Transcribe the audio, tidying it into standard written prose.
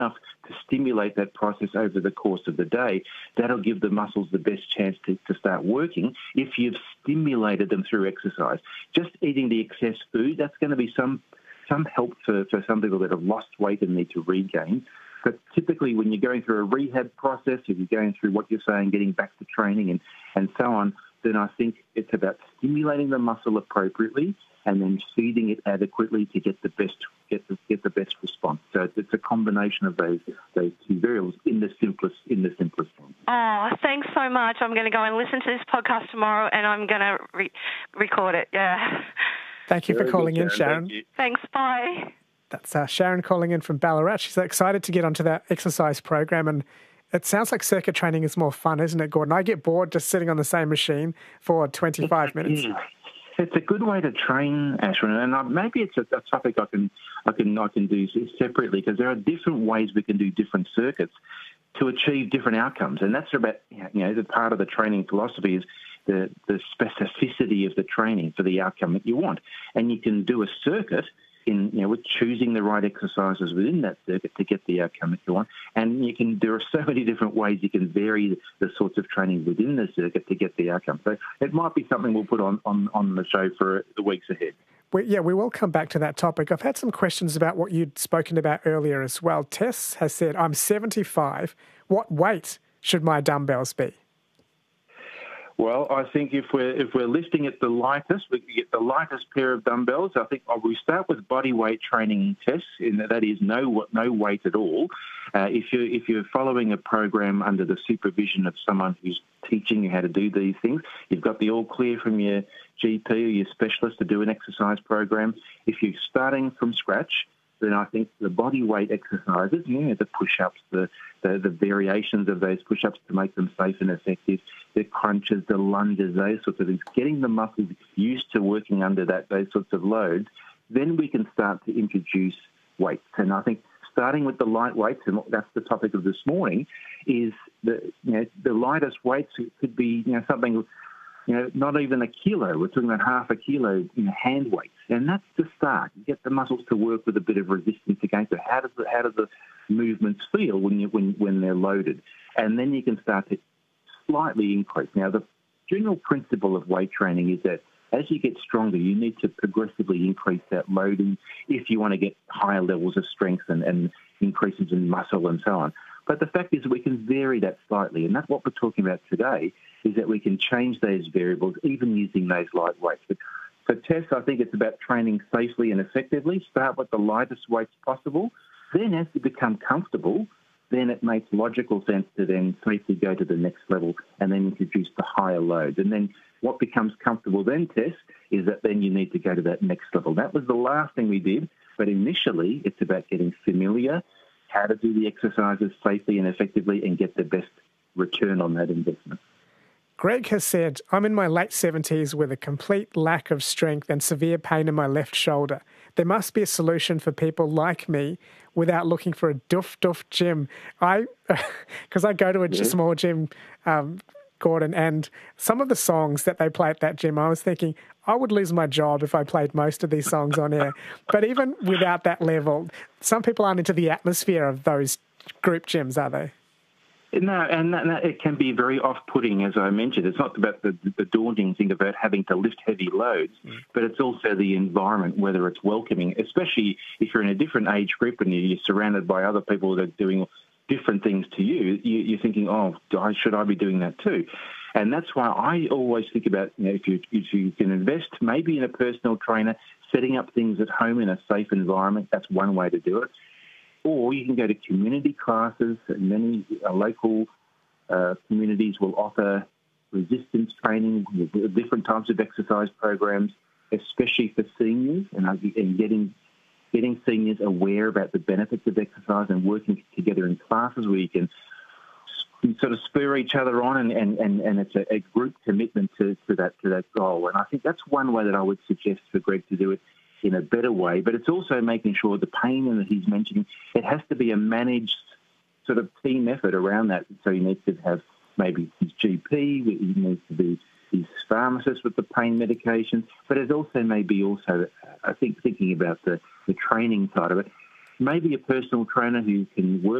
enough to stimulate that process over the course of the day, that'll give the muscles the best chance to start working if you've stimulated them through exercise. Just eating the excess food, that's going to be some help for some people that have lost weight and need to regain. But typically when you're going through a rehab process, if you're going through what you're saying, getting back to training and so on, then I think it's about stimulating the muscle appropriately and then feeding it adequately to get the best response. So it's a combination of those two variables in the simplest sense. Oh, thanks so much. I'm going to go and listen to this podcast tomorrow, and I'm going to record it. Yeah. Thank you for calling in, Sharon. Thanks. Bye. That's Sharon calling in from Ballarat. She's excited to get onto that exercise program, and it sounds like circuit training is more fun, isn't it, Gordon? I get bored just sitting on the same machine for 25 minutes. Yeah. It's a good way to train, Ashwin, and maybe it's a topic I can do separately, because there are different ways we can do different circuits to achieve different outcomes, and that's about the part of the training philosophy is the specificity of the training for the outcome that you want, and you can do a circuit with choosing the right exercises within that circuit to get the outcome that you want. And there are so many different ways you can vary the sorts of training within the circuit to get the outcome. So it might be something we'll put on the show for the weeks ahead. We will come back to that topic. I've had some questions about what you'd spoken about earlier as well. Tess has said, I'm 75. What weight should my dumbbells be? Well, I think if we're listing it the lightest, we can get the lightest pair of dumbbells. I think we start with body weight training tests, and that is no weight at all. If you're following a program under the supervision of someone who's teaching you how to do these things, you've got the all clear from your GP or your specialist to do an exercise program. If you're starting from scratch, then I think the body weight exercises, the push-ups, the variations of those push-ups to make them safe and effective, the crunches, the lunges, those sorts of things, getting the muscles used to working under those sorts of loads, then we can start to introduce weights. And I think starting with the light weights, and that's the topic of this morning, is the lightest weights could be something, not even a kilo. We're talking about half a kilo hand weights, and that's the start. You get the muscles to work with a bit of resistance against it. How does the movements feel when they're loaded? And then you can start to slightly increase. Now, the general principle of weight training is that as you get stronger, you need to progressively increase that loading if you want to get higher levels of strength and increases in muscle and so on. But the fact is we can vary that slightly, and that's what we're talking about today, is that we can change those variables even using those light weights. But for Tess, I think it's about training safely and effectively. Start with the lightest weights possible. Then as you become comfortable, then it makes logical sense to then safely go to the next level and then introduce the higher loads. And then what becomes comfortable then, Tess, is that then you need to go to that next level. That was the last thing we did, but initially it's about getting familiar, how to do the exercises safely and effectively and get the best return on that investment. Greg has said, I'm in my late 70s with a complete lack of strength and severe pain in my left shoulder. There must be a solution for people like me without looking for a doof gym. Because I go to a small gym, Gordon, and some of the songs that they play at that gym, I was thinking, I would lose my job if I played most of these songs on air. But even without that level, some people aren't into the atmosphere of those group gyms, are they? No, and it can be very off-putting, as I mentioned. It's not about the daunting thing about having to lift heavy loads, but it's also the environment, whether it's welcoming, especially if you're in a different age group and you're surrounded by other people that are doing different things to you. You're thinking, should I be doing that too? And that's why I always think about, if you can invest maybe in a personal trainer, setting up things at home in a safe environment, that's one way to do it. Or you can go to community classes. Many local communities will offer resistance training, different types of exercise programs, especially for seniors, and getting seniors aware about the benefits of exercise and working together in classes where you can sort of spur each other on, and it's a group commitment to that goal. And I think that's one way that I would suggest for Greg to do it in a better way, but it's also making sure the pain that he's mentioning, it has to be a managed sort of team effort around that. So he needs to have maybe his GP, he needs to be his pharmacist with the pain medication, but it also may be I think, thinking about the training side of it. maybe a personal trainer who can work